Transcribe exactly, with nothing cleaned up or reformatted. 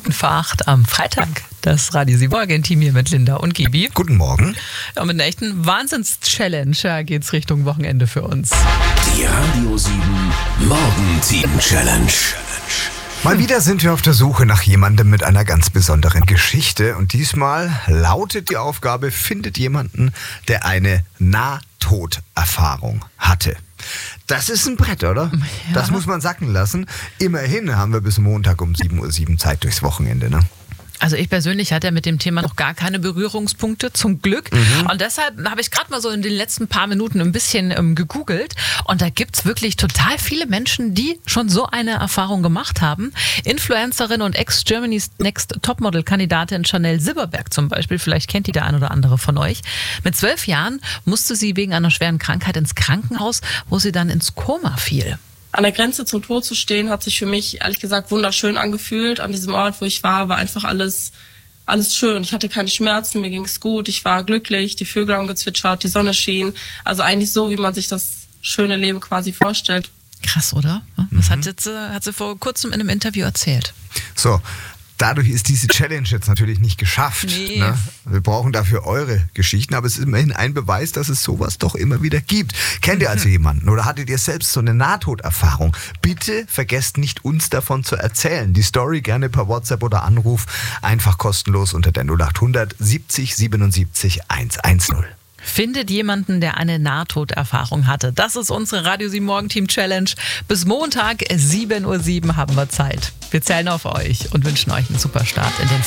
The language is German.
Minuten vor acht am Freitag. Das Radio sieben Morgen-Team hier mit Linda und Gibi. Guten Morgen. Ja, mit einer echten Wahnsinns-Challenge geht's Richtung Wochenende für uns. Die Radio sieben Morgen-Team-Challenge. Mal wieder sind wir auf der Suche nach jemandem mit einer ganz besonderen Geschichte. Und diesmal lautet die Aufgabe, findet jemanden, der eine Nahtoderfahrung hatte. Das ist ein Brett, oder? Ja. Das muss man sacken lassen. Immerhin haben wir bis Montag um sieben Uhr sieben Zeit durchs Wochenende, ne? Also ich persönlich hatte mit dem Thema noch gar keine Berührungspunkte, zum Glück. Mhm. Und deshalb habe ich gerade mal so in den letzten paar Minuten ein bisschen ähm, gegoogelt. Und da gibt's wirklich total viele Menschen, die schon so eine Erfahrung gemacht haben. Influencerin und Ex-Germany's Next Topmodel-Kandidatin Chanel Silberberg zum Beispiel, vielleicht kennt die der ein oder andere von euch. Mit zwölf Jahren musste sie wegen einer schweren Krankheit ins Krankenhaus, wo sie dann ins Koma fiel. An der Grenze zum Tod zu stehen, hat sich für mich, ehrlich gesagt, wunderschön angefühlt. An diesem Ort, wo ich war, war einfach alles, alles schön. Ich hatte keine Schmerzen, mir ging's gut, ich war glücklich, die Vögel haben gezwitschert, die Sonne schien. Also eigentlich so, wie man sich das schöne Leben quasi vorstellt. Krass, oder? Das hat, jetzt, hat sie vor kurzem in einem Interview erzählt. So. Dadurch ist diese Challenge jetzt natürlich nicht geschafft. Nee. Ne? Wir brauchen dafür eure Geschichten, aber es ist immerhin ein Beweis, dass es sowas doch immer wieder gibt. Kennt ihr also jemanden oder hattet ihr selbst so eine Nahtoderfahrung? Bitte vergesst nicht, uns davon zu erzählen. Die Story gerne per WhatsApp oder Anruf, einfach kostenlos unter der null acht hundert siebzig siebenundsiebzig hundertzehn. Findet jemanden, der eine Nahtoderfahrung hatte. Das ist unsere Radio sieben Morgen-Team Challenge. Bis Montag sieben Uhr sieben haben wir Zeit. Wir zählen auf euch und wünschen euch einen super Start in den